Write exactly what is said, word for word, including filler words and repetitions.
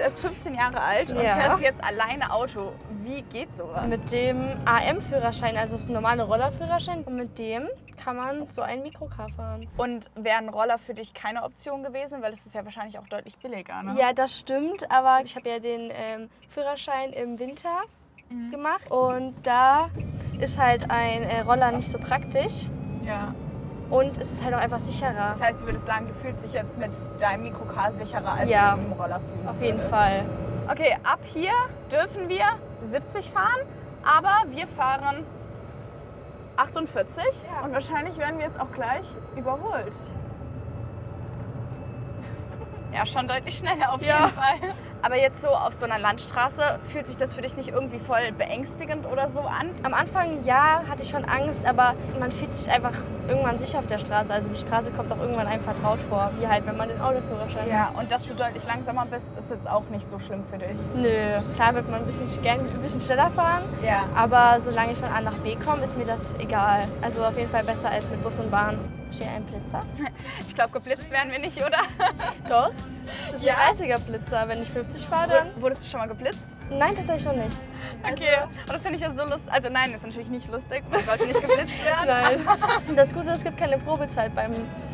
erst fünfzehn Jahre alt und Ja. fährst jetzt alleine Auto. Wie geht sowas? Mit dem A M-Führerschein, also das ist ein normaler Rollerführerschein, und mit dem kann man so ein Mikrocar fahren. Und wäre ein Roller für dich keine Option gewesen, weil es ist ja wahrscheinlich auch deutlich billiger, ne? Ja, das stimmt, aber ich habe ja den ähm, Führerschein im Winter Mhm. gemacht und da ist halt ein äh, Roller nicht so praktisch Ja. und es ist halt auch einfach sicherer. Das heißt, du würdest sagen, du fühlst dich jetzt mit deinem Mikrocar sicherer, als Ja, du dich mit dem Roller fühlen Auf jeden würdest. Fall. Okay, ab hier dürfen wir siebzig fahren, aber wir fahren achtundvierzig Ja. und wahrscheinlich werden wir jetzt auch gleich überholt. Ja, schon deutlich schneller auf Ja. jeden Fall. Aber jetzt so auf so einer Landstraße, fühlt sich das für dich nicht irgendwie voll beängstigend oder so an? Am Anfang, ja, hatte ich schon Angst, aber man fühlt sich einfach irgendwann sicher auf der Straße. Also die Straße kommt auch irgendwann einem vertraut vor, wie halt, wenn man den Autoführerschein Ja, hat. und dass du deutlich langsamer bist, ist jetzt auch nicht so schlimm für dich. Nö, klar wird man ein bisschen, gern ein bisschen schneller fahren, Ja. aber solange ich von A nach B komme, ist mir das egal. Also auf jeden Fall besser als mit Bus und Bahn. Steht ein Blitzer? Ich glaube, geblitzt werden wir nicht, oder? Doch. Das ist Ja? ein dreißiger Blitzer. Wenn ich fünfzig fahre, dann... Wurdest du schon mal geblitzt? Nein, tatsächlich noch nicht. Okay, und das finde ich ja so lustig. Also nein, ist natürlich nicht lustig, man sollte nicht geblitzt werden. Nein. Das Gute ist, es gibt keine Probezeit beim